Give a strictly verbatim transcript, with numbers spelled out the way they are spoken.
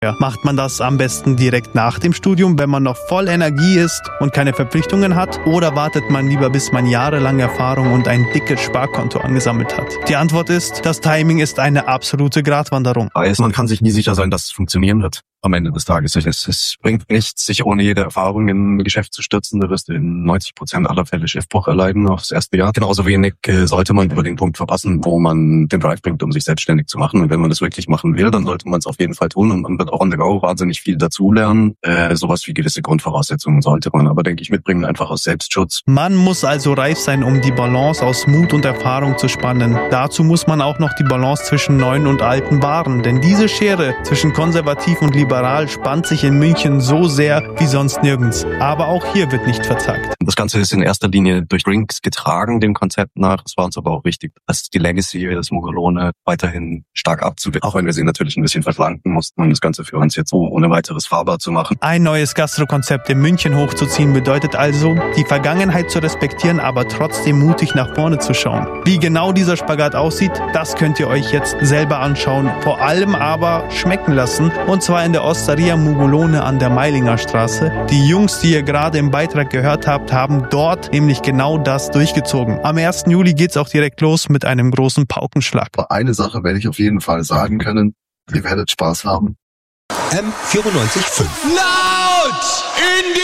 Macht man das am besten direkt nach dem Studium, wenn man noch voll Energie ist und keine Verpflichtungen hat? Oder wartet man lieber, bis man jahrelang Erfahrung und ein dickes Sparkonto angesammelt hat? Die Antwort ist, das Timing ist eine absolute Gratwanderung. Man kann sich nie sicher sein, dass es funktionieren wird am Ende des Tages. Es, es bringt nichts, sich ohne jede Erfahrung in ein Geschäft zu stürzen. Da wirst du in neunzig Prozent aller Fälle Schiffbruch erleiden aufs erste Jahr. Genauso wenig äh, sollte man über den Punkt verpassen, wo man den Drive bringt, um sich selbstständig zu machen. Und wenn man das wirklich machen will, dann sollte man es auf jeden Fall tun. Und man wird auch on the go wahnsinnig viel dazulernen. Äh, sowas wie gewisse Grundvoraussetzungen sollte man aber, denke ich, mitbringen, einfach aus Selbstschutz. Man muss also reif sein, um die Balance aus Mut und Erfahrung zu spannen. Dazu muss man auch noch die Balance zwischen Neuen und Alten wahren. Denn diese Schere zwischen konservativ und liberal spannt sich in München so sehr wie sonst nirgends. Aber auch hier wird nicht verzagt. Das Ganze ist in erster Linie durch Drinks getragen, dem Konzept nach. Es war uns aber auch wichtig, dass die Legacy des Mugolone weiterhin stark abzuwickeln. Auch wenn wir sie natürlich ein bisschen verschlanken mussten, um das Ganze für uns jetzt so ohne weiteres fahrbar zu machen. Ein neues Gastrokonzept in München hochzuziehen bedeutet also, die Vergangenheit zu respektieren, aber trotzdem mutig nach vorne zu schauen. Wie genau dieser Spagat aussieht, das könnt ihr euch jetzt selber anschauen. Vor allem aber schmecken lassen. Und zwar in der Osteria Mugolone an der Meilinger Straße. Die Jungs, die ihr gerade im Beitrag gehört habt, haben dort nämlich genau das durchgezogen. Am ersten Juli geht's auch direkt los mit einem großen Paukenschlag. Aber eine Sache werde ich auf jeden Fall sagen können. Ihr werdet Spaß haben. M vierundneunzig Komma fünf. Laut in die